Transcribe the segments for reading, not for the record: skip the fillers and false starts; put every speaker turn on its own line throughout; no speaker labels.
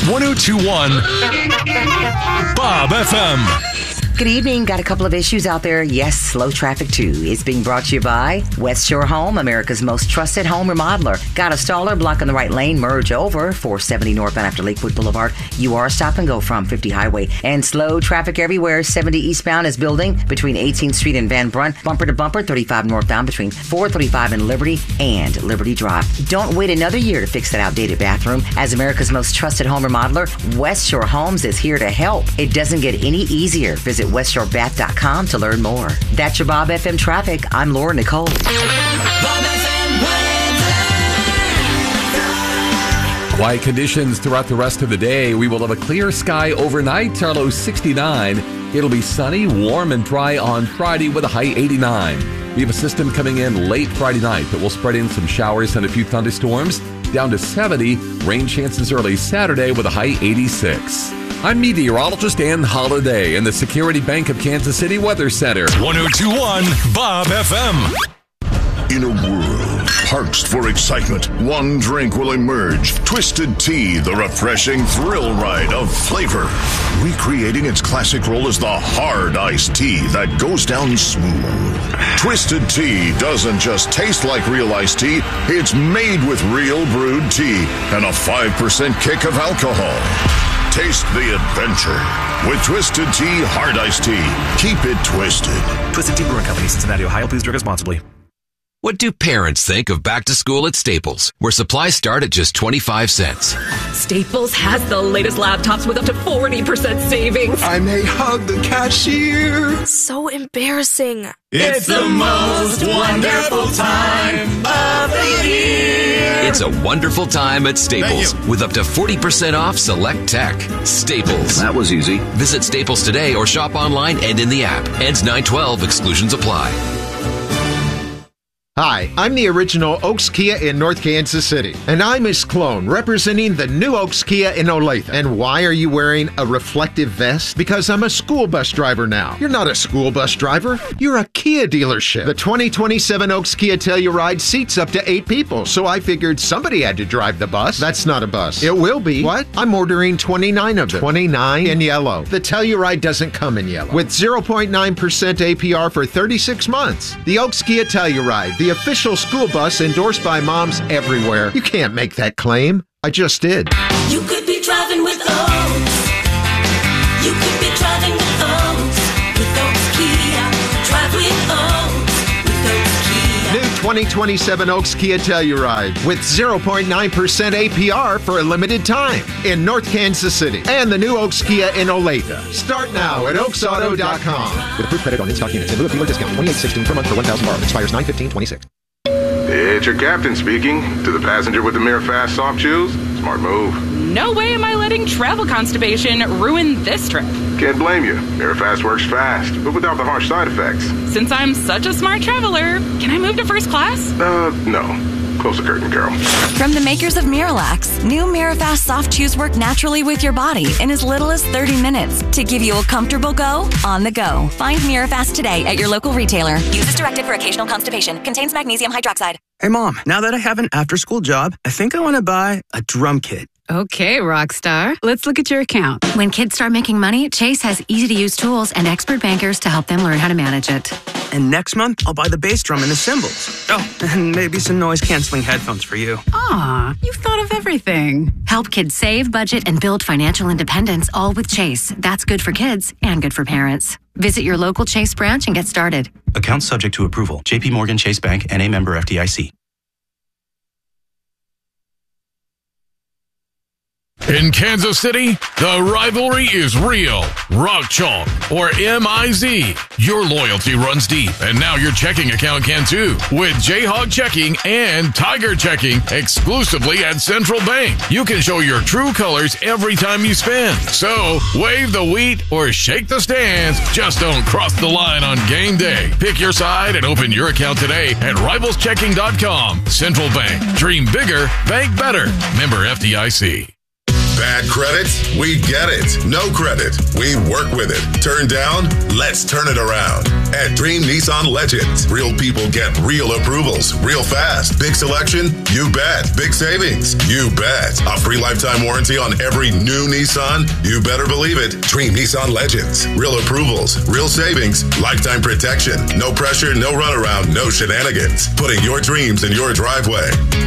102.1 Bob FM.
Good evening. Got a couple of issues out there. Yes, slow traffic too. It's being brought to you by West Shore Home, America's most trusted home remodeler. Got a staller blocking the right lane, merge over 470 northbound after Lakewood Boulevard. You are a stop and go from 50 Highway. And slow traffic everywhere. 70 eastbound is building between 18th Street and Van Brunt. Bumper to bumper, 35 northbound between 435 and Liberty and Liberty Drive. Don't wait another year to fix that outdated bathroom. As America's most trusted home remodeler, West Shore Homes is here to help. It doesn't get any easier. Visit WestShoreBath.com to learn more. That's your Bob FM traffic. I'm Laura Nicole.
Quiet conditions throughout the rest of the day. We will have a clear sky overnight. Our low 69. It'll be sunny, warm, and dry on Friday with a high 89. We have a system coming in late Friday night that will spread in some showers and a few thunderstorms. Down to 70. Rain chances early Saturday with a high 86. I'm meteorologist Ann Holiday in the Security Bank of Kansas City Weather Center.
102.1 Bob FM.
In a world parched for excitement, one drink will emerge. Twisted Tea, the refreshing thrill ride of flavor. Recreating its classic role as the hard iced tea that goes down smooth. Twisted Tea doesn't just taste like real iced tea, it's made with real brewed tea and a 5% kick of alcohol. Taste the adventure with Twisted Tea Hard Iced Tea. Keep it twisted.
Twisted Tea Brewing Company, Cincinnati, Ohio. Please drink responsibly.
What do parents think of back to school at Staples, where supplies start at just 25 cents?
Staples has the latest laptops with up to 40% savings.
I may hug the cashier.
So embarrassing.
It's the most wonderful time of the year.
It's a wonderful time at Staples with up to 40% off select tech. Staples.
That was easy.
Visit Staples today or shop online and in the app. Ends 9/12. Exclusions apply.
Hi, I'm the original Oaks Kia in North Kansas City, and I'm Miss Clone, representing the new Oaks Kia in Olathe. And why are you wearing a reflective vest? Because I'm a school bus driver now. You're not a school bus driver. You're a Kia dealership. The 2027 Oaks Kia Telluride seats up to 8 people, so I figured somebody had to drive the bus. That's not a bus. It will be. What? I'm ordering 29 of them. 29 in yellow. The Telluride doesn't come in yellow. With 0.9% APR for 36 months. The Oaks Kia Telluride, the official school bus endorsed by moms everywhere. You can't make that claim. I just did.
You could be driving with Oaks. You could be driving with Oaks. With Oaks Kia. Drive with Oaks. With Oaks Kia.
New 2027 Oaks Kia Telluride with 0.9% APR for a limited time in North Kansas City. And the new Oaks Kia in Olathe. Start now at oaksauto.com.
With approved credit on in-stock units. In lieu of dealer discount, $28.16 per month for 1,000 borrowed. Expires 9/15/26.
It's your captain speaking. To the passenger with the Mirror Fast soft chews, smart move.
No way am I letting travel constipation ruin this trip.
Can't blame you. Mirror Fast works fast, but without the harsh side effects.
Since I'm such a smart traveler, can I move to first class?
No. Close the curtain, Carol.
From the makers of Miralax, new Mirafast soft chews work naturally with your body in as little as 30 minutes to give you a comfortable go on the go. Find Mirafast today at your local retailer. Use as directed for occasional constipation. Contains magnesium hydroxide.
Hey, Mom, now that I have an after-school job, I think I want to buy a drum kit.
Okay, Rockstar. Let's look at your account. When kids start making money, Chase has easy-to-use tools and expert bankers to help them learn how to manage it.
And next month, I'll buy the bass drum and the cymbals. Oh, and maybe some noise-canceling headphones for you.
Aw, you've thought of everything. Help kids save, budget, and build financial independence, all with Chase. That's good for kids and good for parents. Visit your local Chase branch and get started.
Account subject to approval. J.P. Morgan Chase Bank, N.A. member FDIC.
In Kansas City, the rivalry is real. Rock Chalk, or MIZ. Your loyalty runs deep, and now your checking account can too. With Jayhawk Checking and Tiger Checking exclusively at Central Bank. You can show your true colors every time you spend. So, wave the wheat or shake the stands. Just don't cross the line on game day. Pick your side and open your account today at rivalschecking.com. Central Bank. Dream bigger, bank better. Member FDIC.
Bad credit? We get it. No credit? We work with it. Turn down? Let's turn it around. At Dream Nissan Legends, real people get real approvals real fast. Big selection? You bet. Big savings? You bet. A free lifetime warranty on every new Nissan? You better believe it. Dream Nissan Legends. Real approvals, real savings, lifetime protection. No pressure, no runaround, no shenanigans. Putting your dreams in your driveway.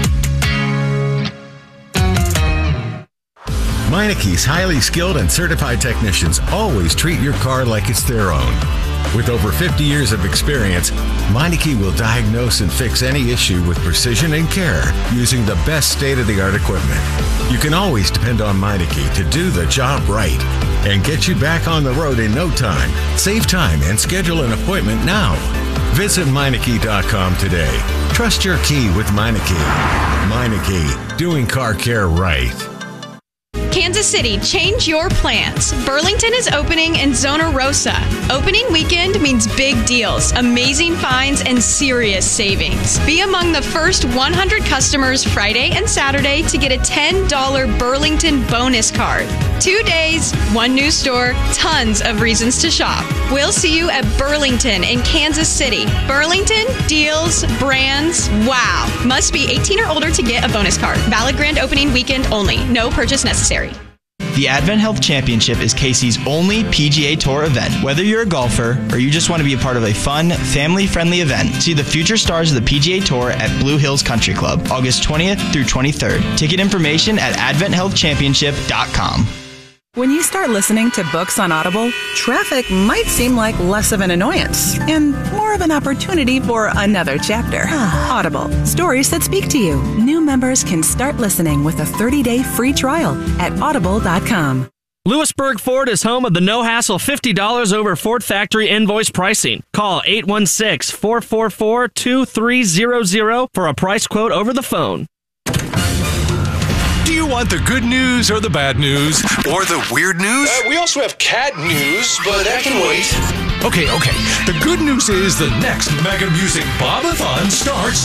Meineke's highly skilled and certified technicians always treat your car like it's their own. With over 50 years of experience, Meineke will diagnose and fix any issue with precision and care using the best state-of-the-art equipment. You can always depend on Meineke to do the job right and get you back on the road in no time. Save time and schedule an appointment now. Visit Meineke.com today. Trust your key with Meineke. Meineke, doing car care right.
Kansas City, change your plans. Burlington is opening in Zona Rosa. Opening weekend means big deals, amazing finds, and serious savings. Be among the first 100 customers Friday and Saturday to get a $10 Burlington bonus card. 2 days, one new store, tons of reasons to shop. We'll see you at Burlington in Kansas City. Burlington, deals, brands, wow. Must be 18 or older to get a bonus card. Valid grand opening weekend only. No purchase necessary.
The Advent Health Championship is Casey's only PGA Tour event. Whether you're a golfer or you just want to be a part of a fun, family-friendly event, see the future stars of the PGA Tour at Blue Hills Country Club, August 20th through 23rd. Ticket information at adventhealthchampionship.com.
When you start listening to books on Audible, traffic might seem like less of an annoyance and more of an opportunity for another chapter. Audible, stories that speak to you. New members can start listening with a 30-day free trial at audible.com.
Lewisburg Ford is home of the no-hassle $50 over Ford factory invoice pricing. Call 816-444-2300 for a price quote over the phone.
Do you want the good news or the bad news? Or the weird news?
We also have cat news, but that can wait.
Okay. The good news is the next Mega Music Bob-a-thon starts